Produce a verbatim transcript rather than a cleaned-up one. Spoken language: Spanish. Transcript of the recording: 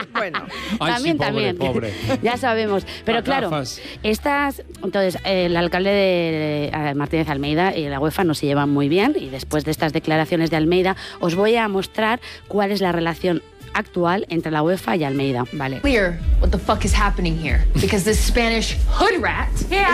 Bueno. Ay, también, sí, pobre, también. pobre. Ya sabemos. Pero Las claro, gafas. estas. Entonces, eh, el alcalde de eh, Martínez Almeida y la UEFA no se llevan muy bien. Y después de estas declaraciones de Almeida, os voy a mostrar cuál es la relación actual entre la UEFA y Almeida. Vale. Clear what the fuck is happening here, because this Spanish hood rat